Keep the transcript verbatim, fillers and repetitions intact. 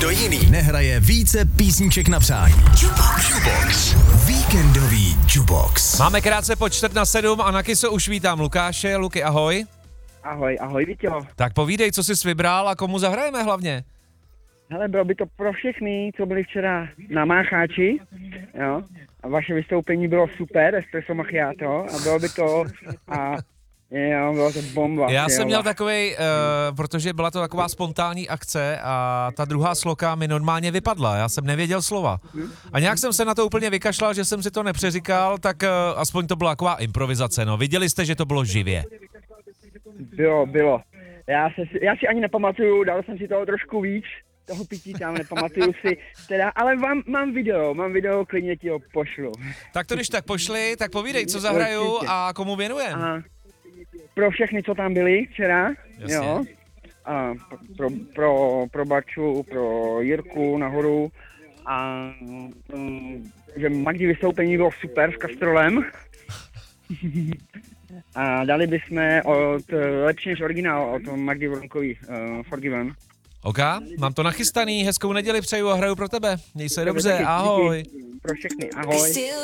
někdo jiný nehraje více písniček na přání. Jukebox. Jukebox. Víkendový Jukebox. Máme krátce po čtvrt na sedm a na Kyso už vítám Lukáše. Luky, ahoj. Ahoj, ahoj, Vítělo. Tak povídej, co jsi vybral a komu zahrajeme hlavně? Hele, bylo by to pro všechny, co byli včera na Mácháči, jo. A vaše vystoupení bylo super, espresso macchiato, a bylo by to, a jo, bylo to bomba. Já jsem jo. měl takovej, uh, protože byla to taková spontánní akce a ta druhá sloka mi normálně vypadla, já jsem nevěděl slova. A nějak jsem se na to úplně vykašlal, že jsem si to nepřeříkal, tak uh, aspoň to byla taková improvizace, no. Viděli jste, že to bylo živě. Bylo, bylo. Já, se, já si ani nepamatuju, dal jsem si toho trošku víc, toho pití tam, nepamatuju si, teda, ale mám, mám video, mám video, klidně ti ho pošlu. Tak to když tak pošli, tak povídej, co zahraju Určitě. a komu věnujem. Aha. Pro všechny, co tam byli včera, Jasně. jo. A pro, pro, pro Baču, pro Jirku nahoru a um, že Magdi vystoupení bylo super s Kastrolem. A dali bychom od lepší než originál, od Magdy Vronkový, uh, Forgiven. OK, mám to nachystaný, hezkou neděli přeju a hraju pro tebe. Měj se Dobře, dobře, taky, ahoj. díky. Pro všechny, ahoj.